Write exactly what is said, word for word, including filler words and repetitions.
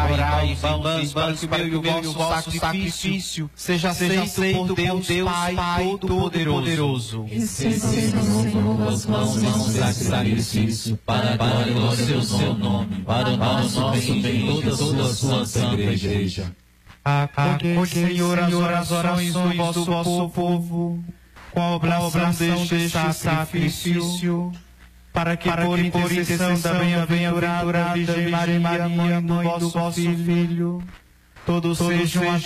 orai, irmãos, para que o meu e o vosso sacrifício seja aceito por Deus, Pai Todo-Poderoso. Receba, Senhor, as mãos desse sacrifício, para a glória do seu nome, para o nosso bem e toda a sua santa igreja. Acolhei, Senhor, as orações do vosso povo, com a oblação deste sacrifício, para que, para por, que por intercessão da bem-aventurada Virgem Maria, Mãe do vosso Filho, todos sejam